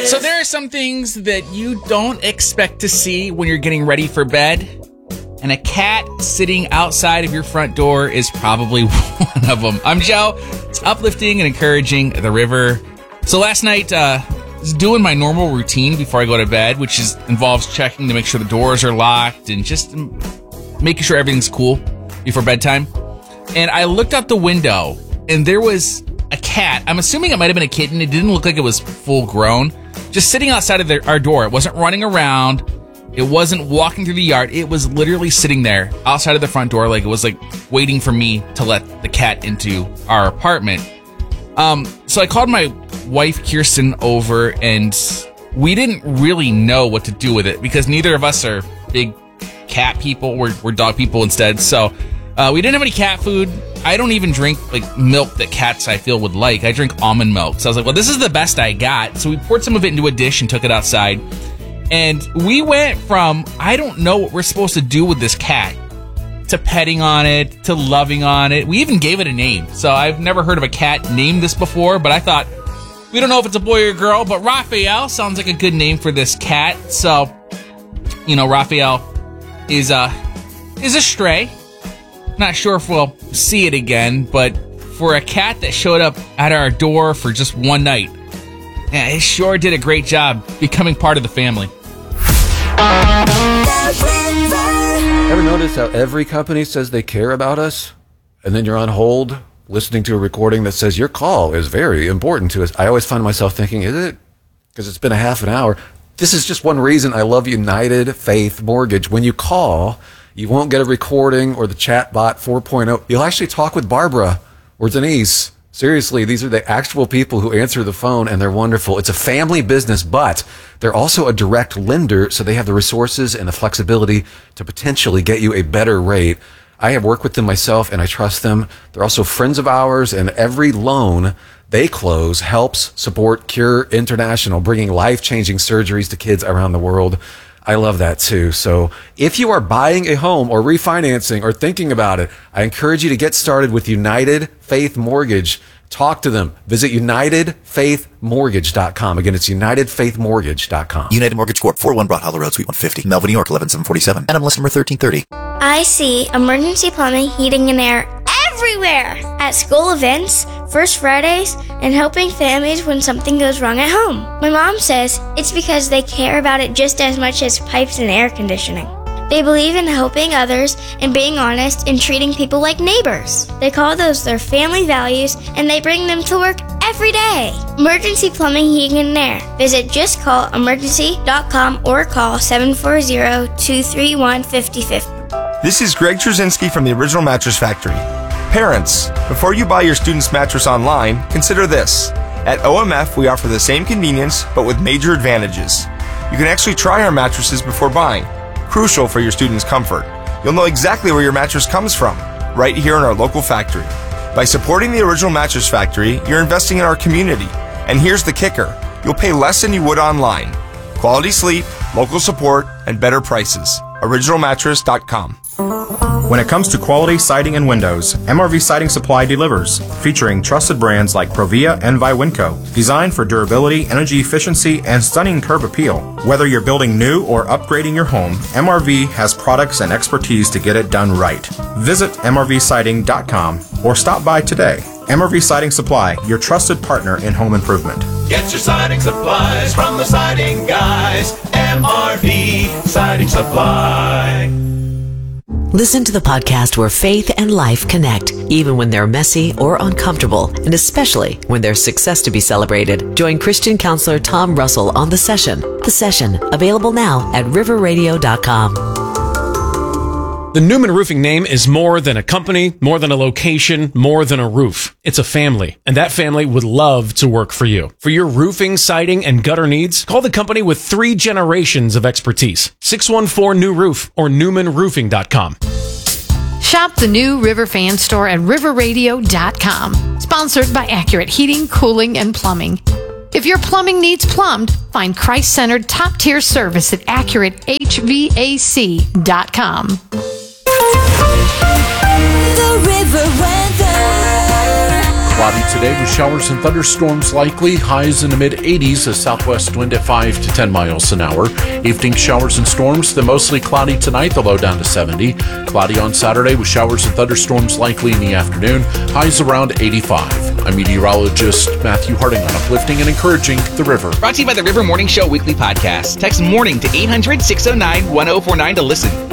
So there are some things that you don't expect to see when you're getting ready for bed, and a cat sitting outside of your front door is probably one of them. I'm Joe. It's uplifting and encouraging the river. So last night, I was doing my normal routine before I go to bed, which involves checking to make sure the doors are locked and just making sure everything's cool before bedtime. And I looked out the window, and there was a cat. I'm assuming it might have been a kitten. It didn't look like it was full grown. Just sitting outside of our door. It wasn't running around. It wasn't walking through the yard. It was literally sitting there outside of the front door, like it was like waiting for me to let the cat into our apartment. So I called my wife Kirsten over, and we didn't really know what to do with it because neither of us are big cat people. We're dog people instead. So we didn't have any cat food. I don't even drink like milk that cats I feel would like. I drink almond milk. So I was like, well, this is the best I got. So we poured some of it into a dish and took it outside. And we went from, I don't know what we're supposed to do with this cat, to petting on it, to loving on it. We even gave it a name. So I've never heard of a cat named this before, but I thought, we don't know if it's a boy or a girl, but Raphael sounds like a good name for this cat. So, Raphael is a stray. Not sure if we'll see it again, but for a cat that showed up at our door for just one night, it sure did a great job becoming part of the family. Ever notice how every company says they care about us, and then you're on hold listening to a recording that says your call is very important to us? I always find myself thinking, is it? Because it's been a half an hour. This is just one reason I love United Faith Mortgage. When you call, you won't get a recording or the chatbot 4.0. You'll actually talk with Barbara or Denise. Seriously, these are the actual people who answer the phone, and they're wonderful. It's a family business, but they're also a direct lender, so they have the resources and the flexibility to potentially get you a better rate. I have worked with them myself, and I trust them. They're also friends of ours, and every loan they close helps support Cure International, bringing life-changing surgeries to kids around the world. I love that too. So if you are buying a home or refinancing or thinking about it, I encourage you to get started with United Faith Mortgage. Talk to them. Visit UnitedFaithMortgage.com. Again, it's UnitedFaithMortgage.com. United Mortgage Corp. 401 Broad Hollow Road, Suite 150, Melville, New York, 11747. NMLS number 1330. I see emergency plumbing, heating, and air everywhere. At school events, First Fridays, and helping families when something goes wrong at home. My mom says it's because they care about it just as much as pipes and air conditioning. They believe in helping others and being honest and treating people like neighbors. They call those their family values, and they bring them to work every day. Emergency Plumbing, Heating, and Air. Visit justcallemergency.com or call 740-231-5050. This is Greg Trzynski from the Original Mattress Factory. Parents, before you buy your student's mattress online, consider this. At OMF, we offer the same convenience, but with major advantages. You can actually try our mattresses before buying, crucial for your student's comfort. You'll know exactly where your mattress comes from, right here in our local factory. By supporting the Original Mattress Factory, you're investing in our community. And here's the kicker. You'll pay less than you would online. Quality sleep, local support, and better prices. OriginalMattress.com. When it comes to quality siding and windows, MRV Siding Supply delivers, featuring trusted brands like Provia and Viwinco, designed for durability, energy efficiency, and stunning curb appeal. Whether you're building new or upgrading your home, MRV has products and expertise to get it done right. Visit MRVsiding.com or stop by today. MRV Siding Supply, your trusted partner in home improvement. Get your siding supplies from the siding guys. MRV Siding Supply. Listen to the podcast where faith and life connect, even when they're messy or uncomfortable, and especially when there's success to be celebrated. Join Christian counselor Tom Russell on The Session. The Session, available now at riverradio.com. The Newman Roofing name is more than a company, more than a location, more than a roof. It's a family, and that family would love to work for you. For your roofing, siding, and gutter needs, call the company with 3 generations of expertise. 614-NEW-ROOF or newmanroofing.com. Shop the new River Fan Store at riverradio.com. Sponsored by Accurate Heating, Cooling, and Plumbing. If your plumbing needs plumbed, find Christ-centered top-tier service at AccurateHVAC.com. The River Weather. cloudy today with showers and thunderstorms likely. Highs in the mid-80s, a southwest wind at 5 to 10 miles an hour. Evening showers and storms, then mostly cloudy tonight, the low down to 70. Cloudy on Saturday with showers and thunderstorms likely in the afternoon. Highs around 85. I'm meteorologist Matthew Harding on Uplifting and Encouraging the River. Brought to you by the River Morning Show Weekly Podcast. Text MORNING to 800-609-1049 to listen.